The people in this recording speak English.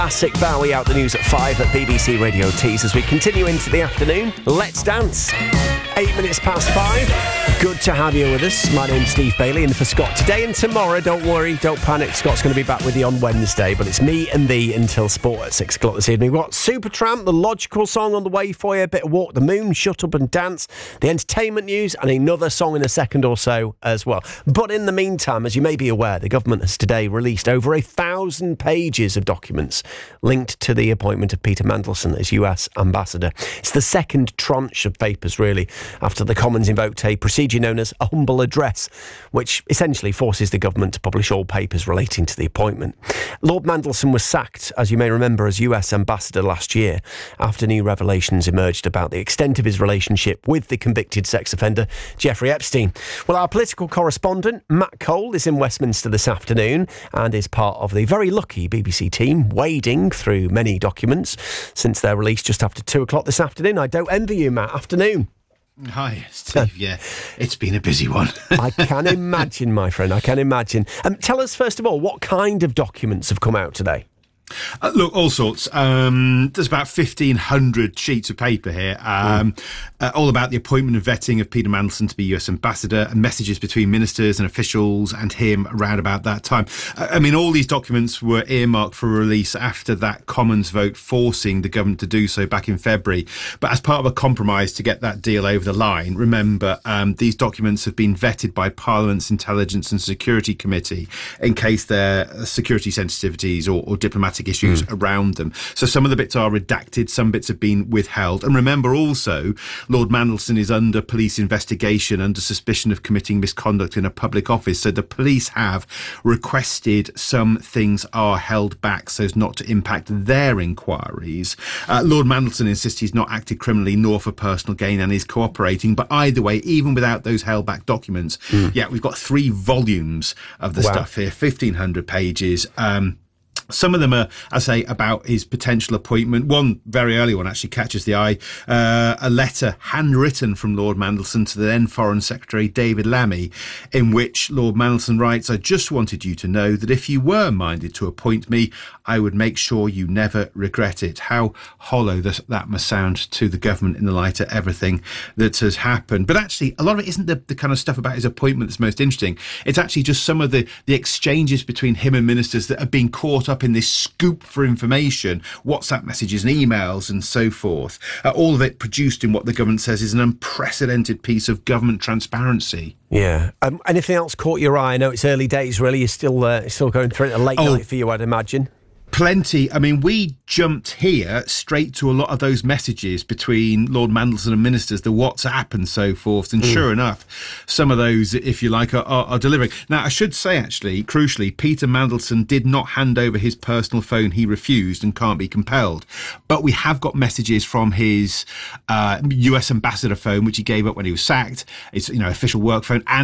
Classic Bowie out the news at 5 at BBC Radio Tees as we continue into the afternoon. Let's dance. 8 minutes past 5. Good to have you with us. My name's Steve Bailey, and for Scott today and tomorrow, don't worry, don't panic. Scott's going to be back with you on Wednesday, but it's me and thee until sport at 6 o'clock this evening. We've got Supertramp, the logical song on the way for you, a bit of Walk the Moon, Shut Up and Dance, the entertainment news, and another song in a second or so as well. But in the meantime, as you may be aware, the government has today released over 1,000 pages of documents linked to the appointment of Peter Mandelson as US Ambassador. It's the second tranche of papers, really, after the Commons invoked a procedure known as a humble address, which essentially forces the government to publish all papers relating to the appointment. Lord Mandelson was sacked, as you may remember, as US Ambassador last year after new revelations emerged about the extent of his relationship with the convicted sex offender Jeffrey Epstein. Well, our political correspondent, Matt Cole, is in Westminster this afternoon and is part of the very lucky BBC team wading through many documents since their release just after 2 o'clock this afternoon. I don't envy you, Matt. Afternoon. Hi, Steve. Yeah, it's been a busy one. I can imagine, my friend. I can imagine. Tell us, first of all, what kind of documents have come out today? Look, all sorts. There's about 1,500 sheets of paper here, all about the appointment and vetting of Peter Mandelson to be US Ambassador and messages between ministers and officials and him around about that time. I mean, all these documents were earmarked for release after that Commons vote forcing the government to do so back in February. But as part of a compromise to get that deal over the line, remember, these documents have been vetted by Parliament's Intelligence and Security Committee in case there are security sensitivities or diplomatic issues around them. So some of the bits are redacted, some bits have been withheld. And remember also, Lord Mandelson is under police investigation under suspicion of committing misconduct in a public office. So the police have requested some things are held back so as not to impact their inquiries. Lord Mandelson insists he's not acted criminally nor for personal gain and is cooperating. But either way, even without those held back documents, we've got 3 volumes of the stuff here, 1,500 pages. Some of them are, I say, about his potential appointment. One very early one actually catches the eye. A letter handwritten from Lord Mandelson to the then Foreign Secretary David Lammy, in which Lord Mandelson writes, "I just wanted you to know that if you were minded to appoint me, I would make sure you never regret it." How hollow that must sound to the government in the light of everything that has happened. But actually, a lot of it isn't the kind of stuff about his appointment that's most interesting. It's actually just some of the exchanges between him and ministers that have been caught up in this scoop for information, WhatsApp messages and emails and so forth. All of it produced in what the government says is an unprecedented piece of government transparency. Yeah. Anything else caught your eye? I know it's early days, really. You're still going through it. A late night for you, I'd imagine. Plenty. I mean, we jumped here straight to a lot of those messages between Lord Mandelson and ministers, the WhatsApp and so forth. And sure enough, some of those, if you like, are delivering. Now, I should say, actually, crucially, Peter Mandelson did not hand over his personal phone. He refused and can't be compelled. But we have got messages from his US Ambassador phone, which he gave up when he was sacked. It's, official work phone. And